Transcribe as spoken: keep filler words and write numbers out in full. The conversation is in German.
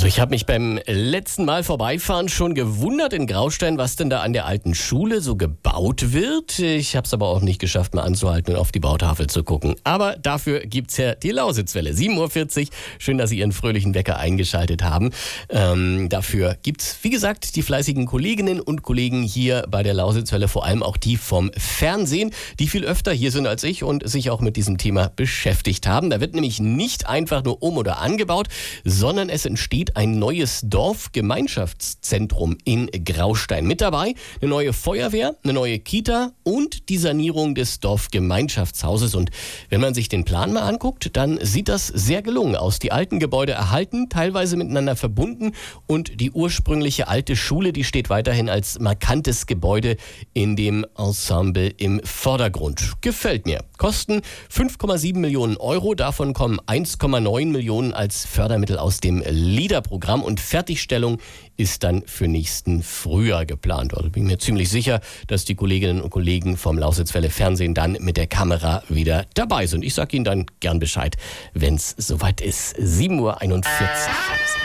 Also ich habe mich beim letzten Mal vorbeifahren schon gewundert in Graustein, was denn da an der alten Schule so gebaut wird. Ich habe es aber auch nicht geschafft, mal anzuhalten und auf die Bautafel zu gucken. Aber dafür gibt's ja die Lausitzwelle. sieben Uhr vierzig. Schön, dass Sie Ihren fröhlichen Wecker eingeschaltet haben. Ähm, dafür gibt's, wie gesagt, die fleißigen Kolleginnen und Kollegen hier bei der Lausitzwelle, vor allem auch die vom Fernsehen, die viel öfter hier sind als ich und sich auch mit diesem Thema beschäftigt haben. Da wird nämlich nicht einfach nur um- oder angebaut, sondern es entsteht ein neues Dorfgemeinschaftszentrum in Graustein. Mit dabei eine neue Feuerwehr, eine neue Kita und die Sanierung des Dorfgemeinschaftshauses. Und wenn man sich den Plan mal anguckt, dann sieht das sehr gelungen aus. Die alten Gebäude erhalten, teilweise miteinander verbunden, und die ursprüngliche alte Schule, die steht weiterhin als markantes Gebäude in dem Ensemble im Vordergrund. Gefällt mir. Kosten fünf Komma sieben Millionen Euro, davon kommen eins Komma neun Millionen als Fördermittel aus dem LEADER-Programm und Fertigstellung ist dann für nächsten Frühjahr geplant. Also bin ich mir ziemlich sicher, dass die Kolleginnen und Kollegen vom Lausitzwelle Fernsehen dann mit der Kamera wieder dabei sind. Ich sage Ihnen dann gern Bescheid, wenn es soweit ist. sieben Uhr einundvierzig.